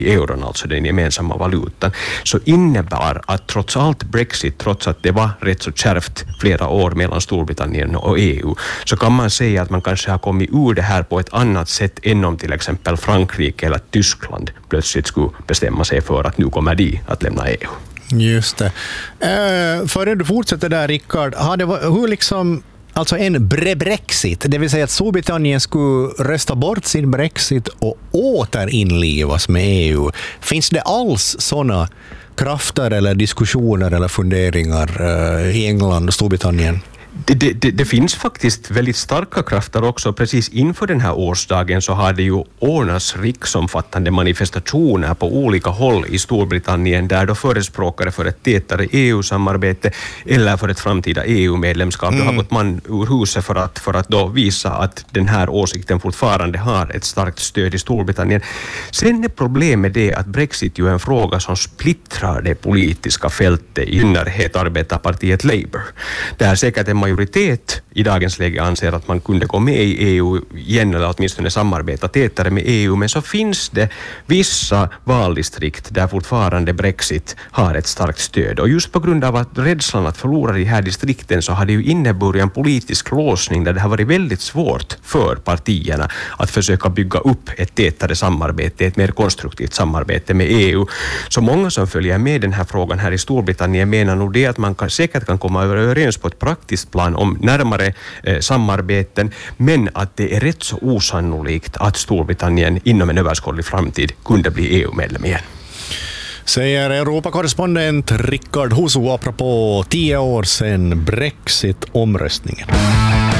euron, alltså den gemensamma valutan, så innebar att trots allt Brexit, trots att det var rätt så kärvt flera år mellan Storbritannien och EU, så kan man säga att man kanske har kommit ur det här på ett annat sätt än om till exempel Frankrike eller Tyskland plötsligt skulle bestämma sig för att nu kommer de att lämna EU. Just det. Före du fortsätter där, Rickard, hur liksom, alltså en Brexit, det vill säga att Storbritannien skulle rösta bort sin Brexit och återinlivas med EU. Finns det alls sådana krafter eller diskussioner eller funderingar i England och Storbritannien? Det finns faktiskt väldigt starka krafter också. Precis inför den här årsdagen så har det ju ordnats riksomfattande manifestationer på olika håll i Storbritannien där då förespråkare för ett tätare EU-samarbete eller för ett framtida EU-medlemskap har gått man ur huset för att då visa att den här åsikten fortfarande har ett starkt stöd i Storbritannien. Sen är problemet det att Brexit ju är en fråga som splittrar det politiska fältet, i synnerhet arbetarpartiet Labour. Det är säkert en majoritet i dagens läge anser att man kunde gå med i EU igen eller åtminstone samarbeta tätare med EU, men så finns det vissa valdistrikt där fortfarande Brexit har ett starkt stöd, och just på grund av att rädslan att förlora de här distrikten så har det ju inneburit en politisk låsning där det har varit väldigt svårt för partierna att försöka bygga upp ett tätare samarbete, ett mer konstruktivt samarbete med EU. Så många som följer med den här frågan här i Storbritannien menar nog det att man säkert kan komma överens på ett praktiskt plan om närmare samarbeten, men att det är rätt så osannolikt att Storbritannien inom en överskådlig framtid kunde bli EU-medlem igen. Säger Europakorrespondent Rickard Husu apropå 10 år sedan Brexit-omröstningen.